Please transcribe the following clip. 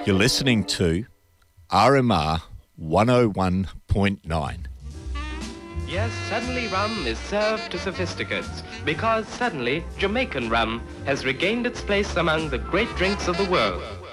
You're listening to RMR 101.9. Yes, suddenly rum is served to sophisticates because suddenly Jamaican rum has regained its place among the great drinks of the world.